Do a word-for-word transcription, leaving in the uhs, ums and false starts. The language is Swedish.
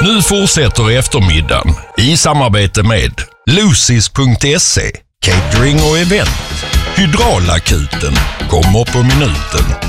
Nu fortsätter eftermiddagen i samarbete med Lucis punkt se, catering och event. Hydraulakuten kommer på minuten.